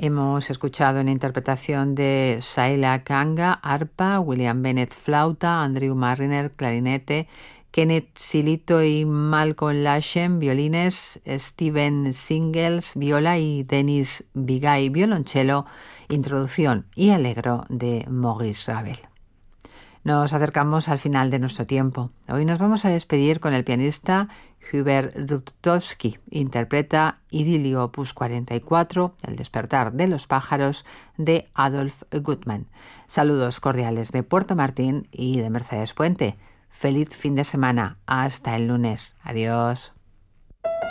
Hemos escuchado en interpretación de Shaila Kanga, arpa, William Bennett, flauta, Andrew Marriner, clarinete, Kenneth Silito y Malcolm Lashem, violines, Steven Singles, viola y Denis Bigay, violonchelo, introducción y allegro de Maurice Ravel. Nos acercamos al final de nuestro tiempo. Hoy nos vamos a despedir con el pianista Hubert Rutkowski. Interpreta Idilio Opus 44, El despertar de los pájaros, de Adolf Gutmann. Saludos cordiales de Puerto Martín y de Mercedes Puente. Feliz fin de semana. Hasta el lunes. Adiós.